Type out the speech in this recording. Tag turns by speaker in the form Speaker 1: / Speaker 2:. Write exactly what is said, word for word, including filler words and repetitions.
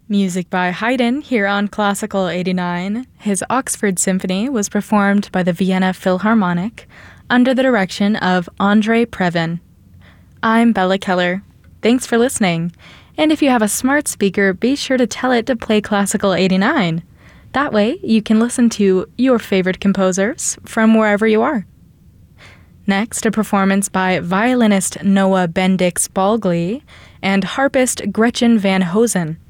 Speaker 1: Music by Haydn here on Classical eighty-nine. His Oxford Symphony was performed by the Vienna Philharmonic under the direction of Andre Previn. I'm Bella Keller. Thanks for listening. And if you have a smart speaker, be sure to tell it to play Classical eighty-nine. That way, you can listen to your favorite composers from wherever you are. Next, a performance by violinist Noah Bendix Balgley and harpist Gretchen Van Hosen.